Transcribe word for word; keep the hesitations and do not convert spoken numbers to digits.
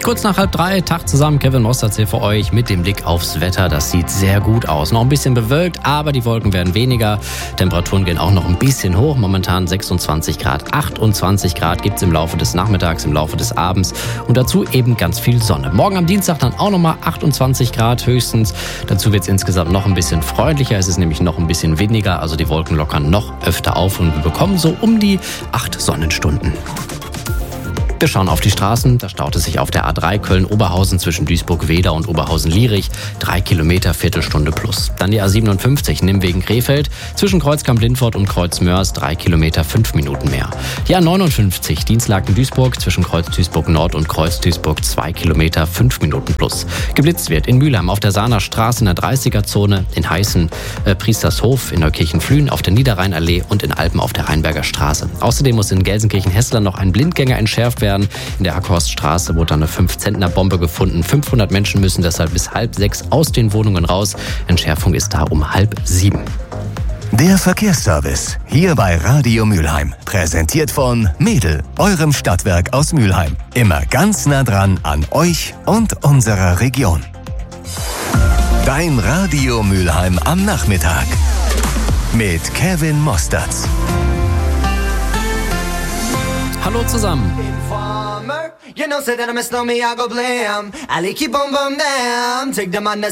Kurz nach halb drei, Tag zusammen, Kevin Mostert hier für euch mit dem Blick aufs Wetter. Das sieht sehr gut aus. Noch ein bisschen bewölkt, aber die Wolken werden weniger. Temperaturen gehen auch noch ein bisschen hoch. Momentan sechsundzwanzig Grad, achtundzwanzig Grad gibt es im Laufe des Nachmittags, im Laufe des Abends. Und dazu eben ganz viel Sonne. Morgen am Dienstag dann auch nochmal achtundzwanzig Grad höchstens. Dazu wird es insgesamt noch ein bisschen freundlicher. Es ist nämlich noch ein bisschen windiger, also die Wolken lockern noch öfter auf und wir bekommen so um die acht Sonnenstunden. Wir schauen auf die Straßen. Da staut es sich auf der A drei Köln-Oberhausen zwischen Duisburg-Wedau und Oberhausen-Lierich. Drei Kilometer, Viertelstunde plus. Dann die A siebenundfünfzig Nimwegen-Krefeld zwischen Kreuzkamp-Lindfort und Kreuz-Mörs. Drei Kilometer, fünf Minuten mehr. Die A neunundfünfzig Dienstlaken-Duisburg zwischen Kreuz-Duisburg-Nord und Kreuz-Duisburg. Zwei Kilometer, fünf Minuten plus. Geblitzt wird in Mülheim auf der Sahner Straße in der dreißiger-Zone, in Heißen, äh, Priestershof, in Neukirchen-Flühen auf der Niederrheinallee und in Alpen auf der Rheinberger Straße. Außerdem muss in Gelsenkirchen-Hessler noch ein Blindgänger entschärft werden. In der Hackhorststraße wurde eine fünf-Zentner-Bombe gefunden. fünfhundert Menschen müssen deshalb bis halb sechs aus den Wohnungen raus. Entschärfung ist da um halb sieben. Der Verkehrsservice hier bei Radio Mülheim. Präsentiert von Mädel, eurem Stadtwerk aus Mülheim. Immer ganz nah dran an euch und unserer Region. Dein Radio Mülheim am Nachmittag. Mit Kevin Mostert. Hallo zusammen. You know, say that I miss no me, I go blam. I like keep on bum down. Take the man